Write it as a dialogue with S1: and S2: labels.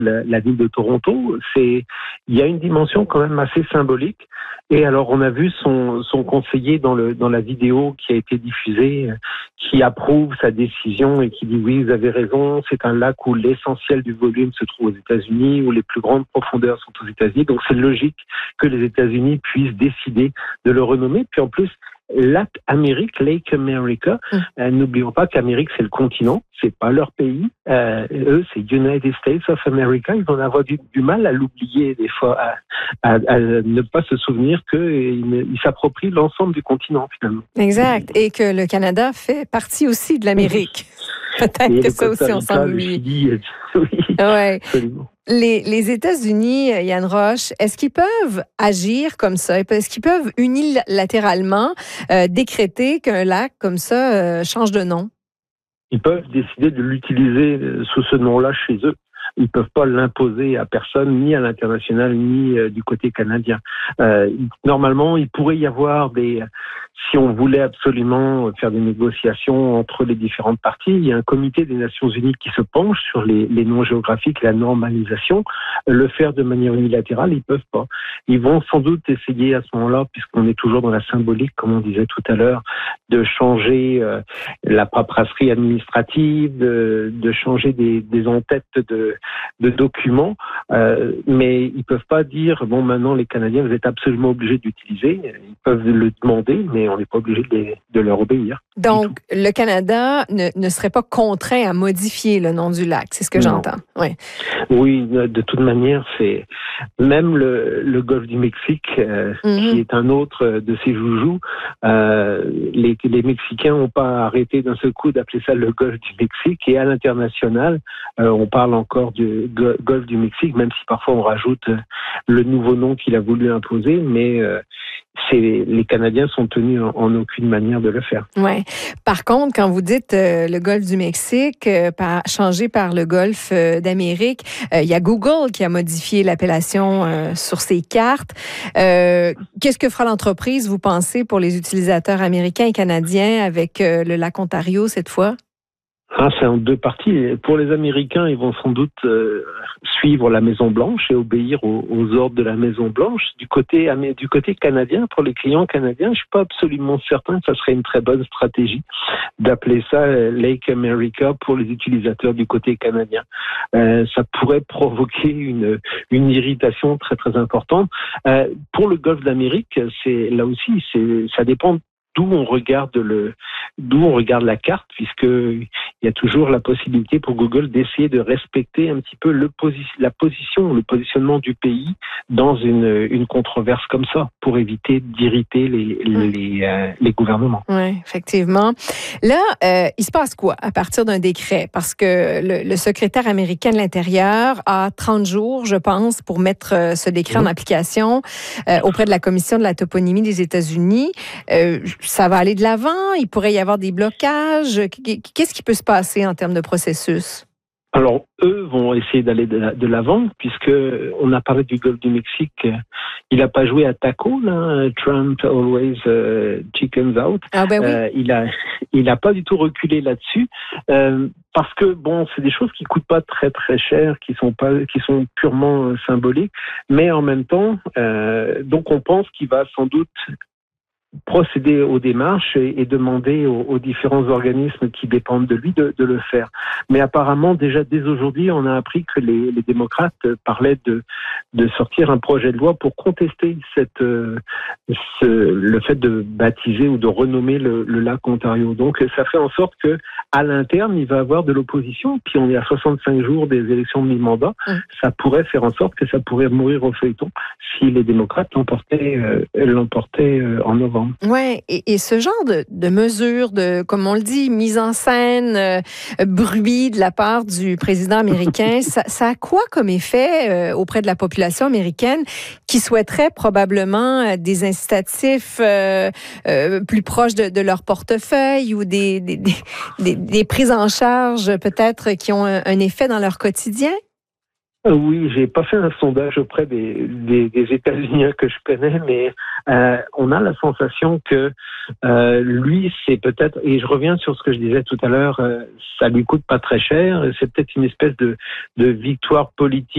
S1: la ville de Toronto. Il y a une dimension quand même assez symbolique. Et alors, on a vu son conseiller dans la vidéo qui a été diffusée, qui approuve sa décision et qui dit oui, vous avez raison, c'est un lac où l'essentiel du volume se trouve aux États-Unis, où les plus grandes profondeurs sont aux États-Unis. Donc, c'est logique que les États-Unis puissent décider de le renommer. Puis en plus, Lac Amérique, Lake America, n'oublions pas qu'Amérique, c'est le continent, c'est pas leur pays. Eux, c'est United States of America. Ils vont avoir du mal à l'oublier des fois, à ne pas se souvenir qu'ils s'approprient l'ensemble du continent finalement.
S2: Exact. Et que le Canada fait partie aussi de l'Amérique. Peut-être que ça aussi, on s'en oublie.
S1: Oui,
S2: ouais.
S1: Absolument.
S2: Les États-Unis, Yann Roche, est-ce qu'ils peuvent agir comme ça? Est-ce qu'ils peuvent unilatéralement décréter qu'un lac comme ça change de nom?
S1: Ils peuvent décider de l'utiliser sous ce nom-là chez eux. Ils ne peuvent pas l'imposer à personne, ni à l'international, ni du côté canadien. Normalement, il pourrait y avoir si on voulait absolument faire des négociations entre les différentes parties, il y a un comité des Nations Unies qui se penche sur les noms géographiques, la normalisation. Le faire de manière unilatérale, ils peuvent pas. Ils vont sans doute essayer à ce moment-là, puisqu'on est toujours dans la symbolique, comme on disait tout à l'heure, de changer la paperasserie administrative, de changer des entêtes de documents, mais ils peuvent pas dire bon, maintenant les Canadiens, vous êtes absolument obligés d'utiliser. Ils peuvent le demander, mais on n'est pas obligé de leur obéir.
S2: Donc, le Canada ne serait pas contraint à modifier le nom du lac, c'est ce que j'entends. Ouais. Oui,
S1: de toute manière, c'est même le golfe du Mexique, qui est un autre de ces joujoux. Les Mexicains n'ont pas arrêté d'un seul coup d'appeler ça le golfe du Mexique, et à l'international, on parle encore du golfe du Mexique, même si parfois on rajoute le nouveau nom qu'il a voulu imposer, mais les Canadiens sont tenus en aucune manière de le faire.
S2: Ouais. Par contre, quand vous dites le golfe du Mexique changé par le golfe d'Amérique, il y a Google qui a modifié l'appellation sur ses cartes. Qu'est-ce que fera l'entreprise, vous pensez, pour les utilisateurs américains et canadiens avec le lac Ontario cette fois?
S1: C'est en deux parties. Pour les Américains, ils vont sans doute suivre la Maison-Blanche et obéir aux ordres de la Maison-Blanche. Du côté canadien, pour les clients canadiens, je suis pas absolument certain que ça serait une très bonne stratégie d'appeler ça Lake America pour les utilisateurs du côté canadien. Ça pourrait provoquer une irritation très très importante. Pour le Golfe d'Amérique, là aussi, ça dépend d'où on regarde la carte, puisque il y a toujours la possibilité pour Google d'essayer de respecter un petit peu le positionnement du pays dans une controverse comme ça, pour éviter d'irriter les gouvernements.
S2: Oui, effectivement. Là, il se passe quoi à partir d'un décret? Parce que le secrétaire américain de l'Intérieur a 30 jours, je pense, pour mettre ce décret en application auprès de la Commission de la toponymie des États-Unis. Ça va aller de l'avant? Il pourrait y avoir des blocages? Qu'est-ce qui peut se passer en termes de processus?
S1: Alors, eux vont essayer d'aller de l'avant, puisque on a parlé du Golfe du Mexique. Il n'a pas joué à taco, là. Trump always chickens out.
S2: Ah ben oui.
S1: Il a pas du tout reculé là-dessus, parce que bon, c'est des choses qui coûtent pas très très cher, qui sont purement symboliques, mais en même temps, donc on pense qu'il va sans doute procéder aux démarches et demander aux différents organismes qui dépendent de lui de le faire. Mais apparemment, déjà dès aujourd'hui, on a appris que les démocrates parlaient de sortir un projet de loi pour contester le fait de baptiser ou de renommer le lac Ontario. Donc ça fait en sorte que à l'interne, il va y avoir de l'opposition. Puis on est à 65 jours des élections de mi-mandat. Ça pourrait faire en sorte que ça pourrait mourir au feuilleton si les démocrates l'emportaient en novembre.
S2: Oui, et ce genre de mesures, comme on le dit, mise en scène, bruit de la part du président américain, ça a quoi comme effet auprès de la population américaine qui souhaiterait probablement des incitatifs plus proches de leur portefeuille ou des prises en charge peut-être qui ont un effet dans leur quotidien?
S1: Oui, j'ai pas fait un sondage auprès des États-Unis que je connais, mais on a la sensation que lui, c'est peut-être, et je reviens sur ce que je disais tout à l'heure, ça lui coûte pas très cher, c'est peut-être une espèce de victoire politique